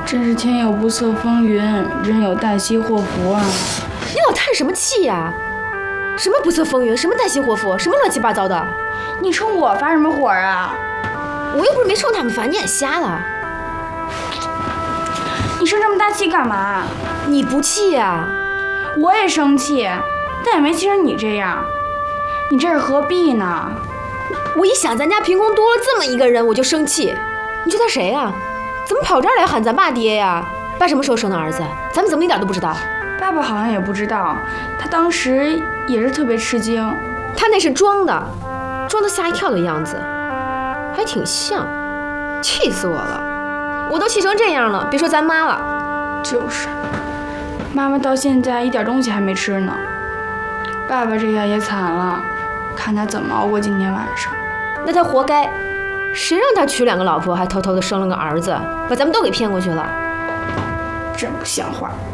真是天有不测风云，人有旦夕祸福啊！ 你老叹什么气呀？什么不测风云，什么旦夕祸福，什么乱七八糟的？ 你冲我发什么火啊？ 我又不是没冲他们发，你眼瞎了？ 你生这么大气干嘛？ 你不气呀？ 我也生气，但也没气成你这样。你这是何必呢？ 我一想咱家凭空多了这么一个人，我就生气。你说他谁呀？怎么跑这儿来喊咱爸爹呀？爸什么时候生的儿子？咱们怎么一点都不知道？ 爸爸好像也不知道，他当时也是特别吃惊。 他那是装的，装得吓一跳的样子，还挺像，气死我了！我都气成这样了，别说咱妈了。 就是，妈妈到现在一点东西还没吃呢。爸爸这下也惨了，看他怎么熬过今天晚上。 那他活该，谁让他娶2个老婆，还偷偷的生了个儿子，把咱们都给骗过去了。 真不像话。